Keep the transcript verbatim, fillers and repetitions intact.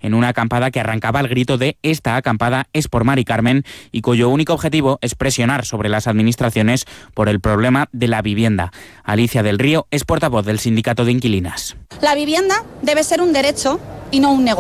en una acampada que arrancaba el grito de "esta acampada es por Mari Carmen" y cuyo único objetivo es presionar sobre las administraciones por el problema de la vivienda. Alicia del Río es portavoz del Sindicato de Inquilinas. La vivienda debe ser un derecho y no un negocio.